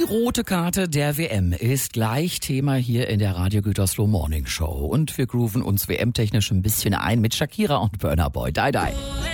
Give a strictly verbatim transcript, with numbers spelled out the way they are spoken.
rote Karte der W M ist gleich Thema hier in der Radio Gütersloh Morning Show. Und wir grooven uns W M-technisch ein bisschen ein mit Shakira und Burna Boy. Die, die.